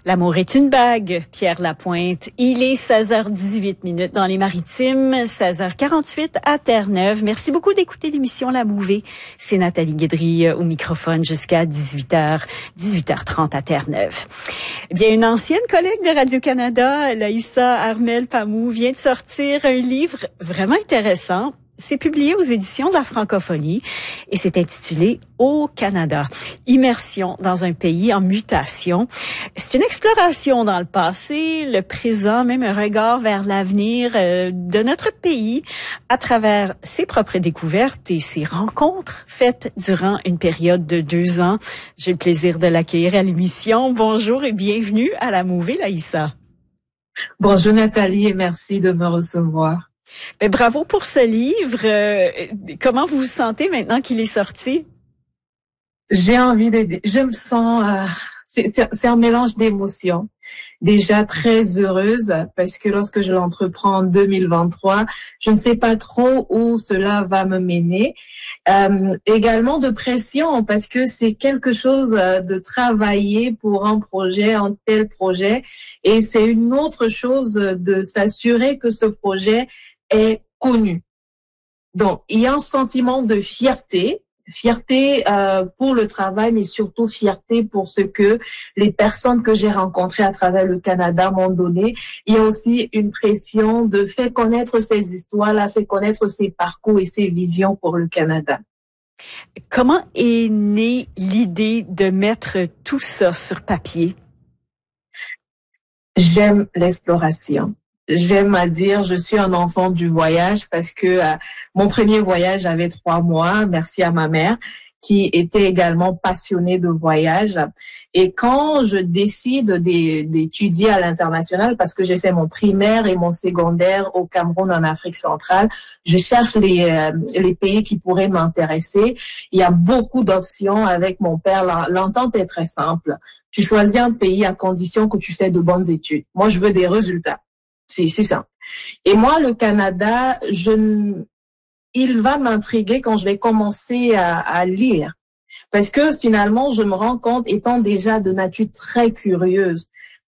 L'amour est une bague, Pierre Lapointe. Il est 16h18 dans les Maritimes, 16h48 à Terre-Neuve. Merci beaucoup d'écouter l'émission La Mouvée. C'est Nathalie Guédry au microphone jusqu'à 18h30 à Terre-Neuve. Eh bien, une ancienne collègue de Radio-Canada, Laïssa Armel-Pamou, vient de sortir un livre vraiment intéressant. C'est publié aux éditions de la francophonie et c'est intitulé « Au Canada, immersion dans un pays en mutation ». C'est une exploration dans le passé, le présent, même un regard vers l'avenir de notre pays à travers ses propres découvertes et ses rencontres faites durant une période de 2 ans. J'ai le plaisir de l'accueillir à l'émission. Bonjour et bienvenue à La Mouvée, Laïssa. Bonjour Nathalie et merci de me recevoir. Mais bravo pour ce livre. Comment vous vous sentez maintenant qu'il est sorti? Je me sens, c'est un mélange d'émotions. Déjà très heureuse parce que lorsque je l'entreprends en 2023, je ne sais pas trop où cela va me mener. Également de pression parce que c'est quelque chose de travailler pour un tel projet, et c'est une autre chose de s'assurer que ce projet est connu. Donc, il y a un sentiment de fierté pour le travail, mais surtout fierté pour ce que les personnes que j'ai rencontrées à travers le Canada m'ont donné. Il y a aussi une pression de faire connaître ces histoires-là, faire connaître ces parcours et ces visions pour le Canada. Comment est née l'idée de mettre tout ça sur papier? J'aime l'exploration. J'aime à dire, je suis un enfant du voyage parce que mon premier voyage avait 3 mois, merci à ma mère, qui était également passionnée de voyage. Et quand je décide d'étudier à l'international, parce que j'ai fait mon primaire et mon secondaire au Cameroun, en Afrique centrale, je cherche les pays qui pourraient m'intéresser. Il y a beaucoup d'options avec mon père. L'entente est très simple. Tu choisis un pays à condition que tu fais de bonnes études. Moi, je veux des résultats. C'est simple. Et moi, le Canada, il va m'intriguer quand je vais commencer à lire. Parce que finalement, je me rends compte, étant déjà de nature très curieuse,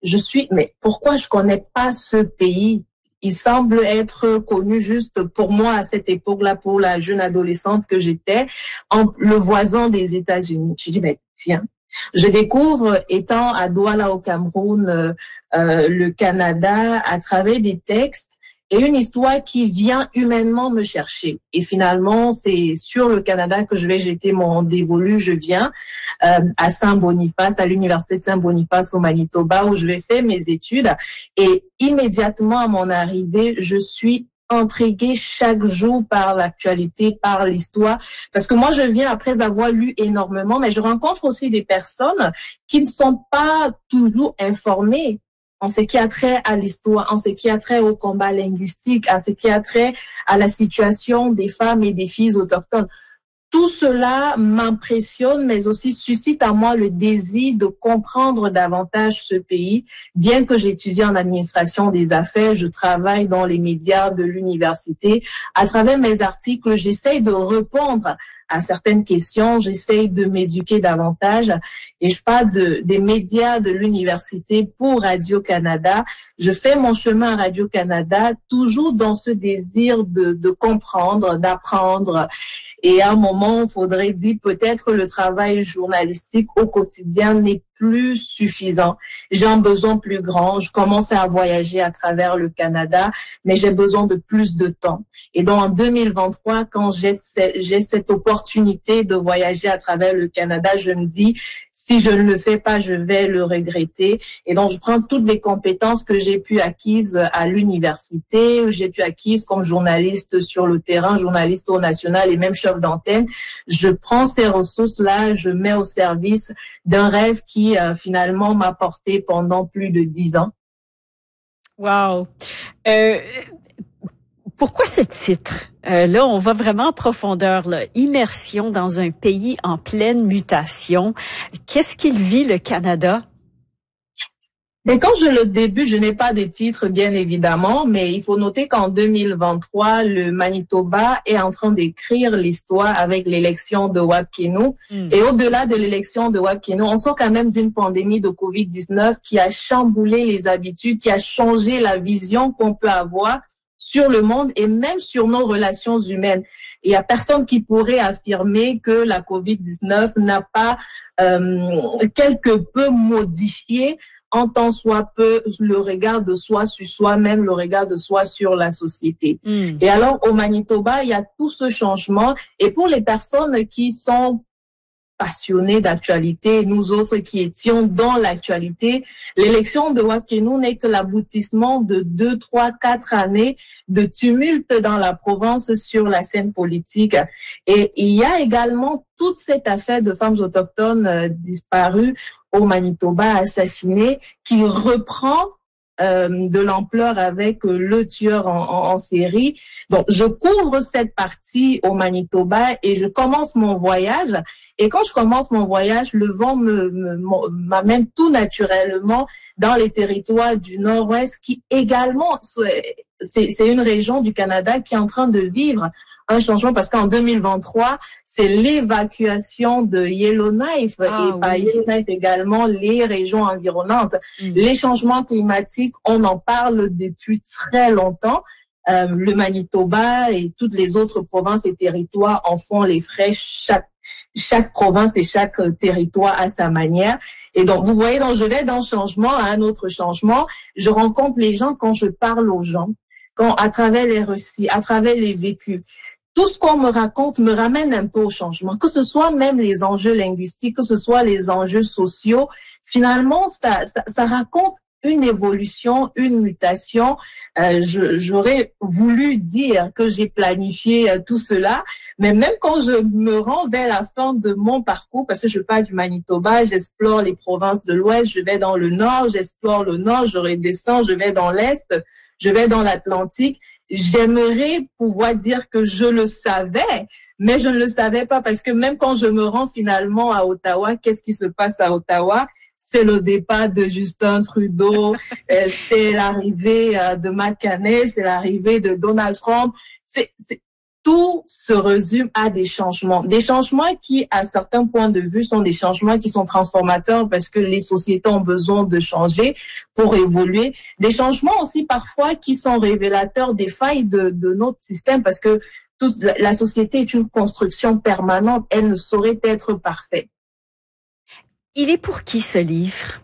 mais pourquoi je connais pas ce pays? Il semble être connu juste pour moi à cette époque-là, pour la jeune adolescente que j'étais, le voisin des États-Unis. Je dis, mais tiens. Je découvre, étant à Douala au Cameroun, le Canada à travers des textes et une histoire qui vient humainement me chercher. Et finalement, c'est sur le Canada que je vais jeter mon dévolu. Je viens à Saint-Boniface, à l'université de Saint-Boniface au Manitoba, où je vais faire mes études. Et immédiatement à mon arrivée, je suis intriguée chaque jour par l'actualité, par l'histoire, parce que moi je viens après avoir lu énormément, mais je rencontre aussi des personnes qui ne sont pas toujours informées en ce qui a trait à l'histoire, en ce qui a trait au combat linguistique, en ce qui a trait à la situation des femmes et des filles autochtones. Tout cela m'impressionne, mais aussi suscite à moi le désir de comprendre davantage ce pays. Bien que j'étudie en administration des affaires, je travaille dans les médias de l'université. À travers mes articles, j'essaye de répondre à certaines questions, j'essaye de m'éduquer davantage. Et je parle des médias de l'université pour Radio-Canada. Je fais mon chemin à Radio-Canada, toujours dans ce désir de comprendre, d'apprendre. Et à un moment, il faudrait dire peut-être le travail journalistique au quotidien n'est plus suffisant. J'ai un besoin plus grand. Je commence à voyager à travers le Canada, mais j'ai besoin de plus de temps. Et donc en 2023, quand j'ai cette opportunité de voyager à travers le Canada, je me dis, si je ne le fais pas, je vais le regretter. Et donc, je prends toutes les compétences que j'ai pu acquises à l'université, j'ai pu acquises comme journaliste sur le terrain, journaliste au national et même chef d'antenne. Je prends ces ressources-là, je mets au service d'un rêve qui finalement m'a porté pendant plus de 10 ans. Wow! Pourquoi ce titre? Là, on va vraiment en profondeur, là. Immersion dans un pays en pleine mutation. Qu'est-ce qu'il vit, le Canada? Mais quand je le débute, je n'ai pas de titre, bien évidemment, mais il faut noter qu'en 2023, le Manitoba est en train d'écrire l'histoire avec l'élection de Wab Kinew. Et au-delà de l'élection de Wab Kinew, on sort quand même d'une pandémie de COVID-19 qui a chamboulé les habitudes, qui a changé la vision qu'on peut avoir sur le monde et même sur nos relations humaines. Il n'y a personne qui pourrait affirmer que la COVID-19 n'a pas quelque peu modifié en tant soit peu le regard de soi sur soi-même, le regard de soi sur la société. Et alors, au Manitoba, il y a tout ce changement. Et pour les personnes qui sont passionnées d'actualité, nous autres qui étions dans l'actualité, l'élection de Wab Kinew n'est que l'aboutissement de 2, 3, 4 années de tumulte dans la province sur la scène politique. Et il y a également toute cette affaire de femmes autochtones disparues au Manitoba, assassinées, qui reprend de l'ampleur avec le tueur en série. Donc, je couvre cette partie au Manitoba et je commence mon voyage. Et quand je commence mon voyage, le vent m'amène tout naturellement dans les territoires du Nord-Ouest qui également, c'est une région du Canada qui est en train de vivre un changement parce qu'en 2023, c'est l'évacuation de Yellowknife et par Yellowknife également les régions environnantes. Les changements climatiques, on en parle depuis très longtemps. Le Manitoba et toutes les autres provinces et territoires en font les frais. Chaque province et chaque territoire à sa manière. Et donc, vous voyez, donc je vais d'un changement à un autre changement. Je rencontre les gens quand je parle aux gens, à travers les récits, à travers les vécus. Tout ce qu'on me raconte me ramène un peu au changement, que ce soit même les enjeux linguistiques, que ce soit les enjeux sociaux. Finalement, ça raconte une évolution, une mutation. J'aurais voulu dire que j'ai planifié tout cela, mais même quand je me rends vers la fin de mon parcours, parce que je pars du Manitoba, j'explore les provinces de l'Ouest, je vais dans le Nord, j'explore le Nord, je redescends, je vais dans l'Est, je vais dans l'Atlantique. J'aimerais pouvoir dire que je le savais, mais je ne le savais pas parce que même quand je me rends finalement à Ottawa, qu'est-ce qui se passe à Ottawa? C'est le départ de Justin Trudeau, c'est l'arrivée de McCartney, c'est l'arrivée de Donald Trump. Tout se résume à des changements qui, à certains points de vue, sont des changements qui sont transformateurs parce que les sociétés ont besoin de changer pour évoluer. Des changements aussi parfois qui sont révélateurs des failles de notre système parce que la société est une construction permanente, elle ne saurait être parfaite. Il est pour qui ce livre?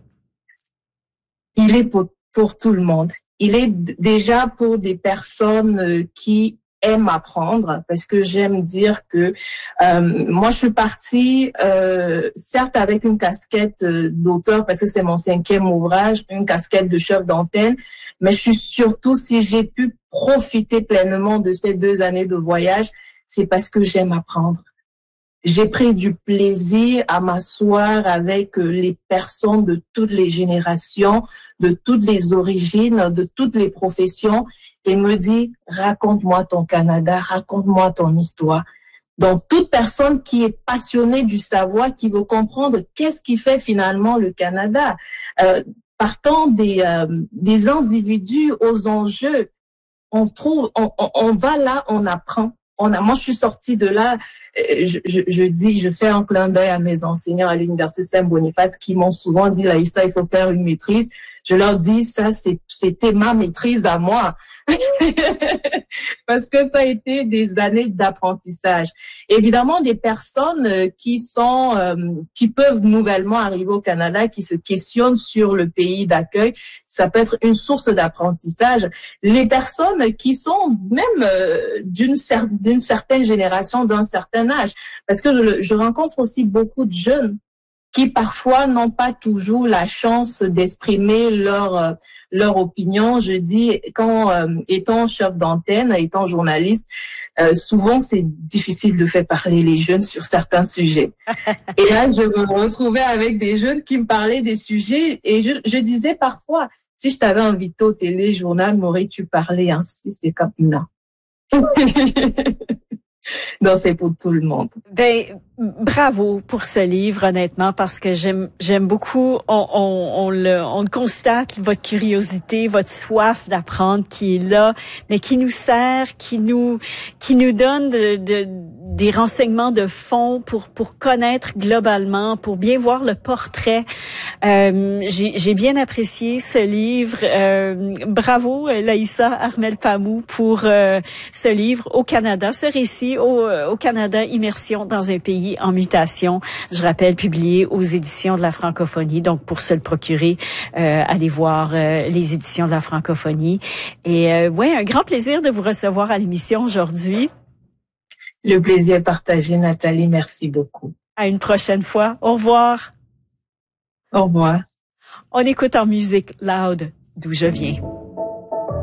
Il est pour tout le monde. Il est déjà pour des personnes qui aiment apprendre, parce que j'aime dire que moi je suis partie certes avec une casquette d'auteur parce que c'est mon 5e ouvrage, une casquette de chef d'antenne, mais je suis surtout, si j'ai pu profiter pleinement de ces 2 années de voyage, c'est parce que j'aime apprendre. J'ai pris du plaisir à m'asseoir avec les personnes de toutes les générations, de toutes les origines, de toutes les professions et me dire, raconte-moi ton Canada, raconte-moi ton histoire. Donc, toute personne qui est passionnée du savoir, qui veut comprendre qu'est-ce qui fait finalement le Canada, partant des individus aux enjeux, on va là, on apprend. Moi, je suis sortie de là, je fais un clin d'œil à mes enseignants à l'Université Saint-Boniface qui m'ont souvent dit, Laïssa, il faut faire une maîtrise. Je leur dis, ça, c'était ma maîtrise à moi. Parce que ça a été des années d'apprentissage. Évidemment, des personnes qui peuvent nouvellement arriver au Canada, qui se questionnent sur le pays d'accueil, ça peut être une source d'apprentissage. Les personnes qui sont même d'une certaine génération, d'un certain âge, parce que je rencontre aussi beaucoup de jeunes qui parfois n'ont pas toujours la chance d'exprimer leur opinion. Je dis, quand étant chef d'antenne, étant journaliste, souvent c'est difficile de faire parler les jeunes sur certains sujets. Et là, je me retrouvais avec des jeunes qui me parlaient des sujets et je disais parfois, si je t'avais invité au téléjournal, m'aurais-tu parlé ainsi? C'est comme non. Donc, c'est pour tout le monde. Ben, bravo pour ce livre, honnêtement, parce que j'aime beaucoup. On le constate, votre curiosité, votre soif d'apprendre qui est là, mais qui nous sert, qui nous donne des renseignements de fond pour connaître globalement, pour bien voir le portrait. J'ai bien apprécié ce livre. Bravo, Laïssa Armel-Pamou, pour ce livre au Canada, ce récit au Canada, Immersion dans un pays en mutation. Je rappelle, publié aux éditions de la francophonie. Donc, pour se le procurer, allez voir les éditions de la francophonie. Et ouais, un grand plaisir de vous recevoir à l'émission aujourd'hui. Le plaisir est partagé, Nathalie. Merci beaucoup. À une prochaine fois. Au revoir. Au revoir. On écoute en musique Loud, d'où je viens.